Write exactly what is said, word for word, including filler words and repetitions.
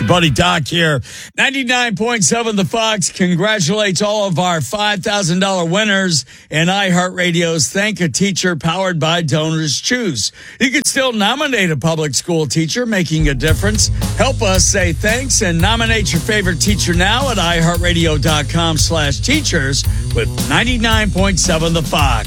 buddy Doc here. ninety-nine point seven The Fox congratulates all of our five thousand dollars winners in iHeartRadio's Thank a Teacher powered by Donors Choose. You can still nominate a public school teacher making a difference. Help us say thanks and nominate your favorite teacher now at iHeartRadio.com slash teachers with ninety-nine point seven The Fox.